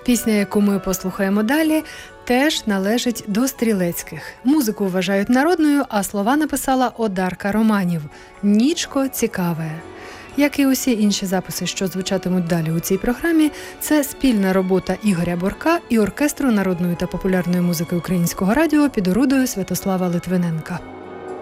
Пісня, яку ми послухаємо далі, теж належить до Стрілецьких. Музику вважають народною, а слова написала Одарка Романів. «Нічко цікаве». Як і усі інші записи, що звучатимуть далі у цій програмі, це спільна робота Ігоря Борка і оркестру народної та популярної музики Українського радіо під орудою Святослава Литвиненка.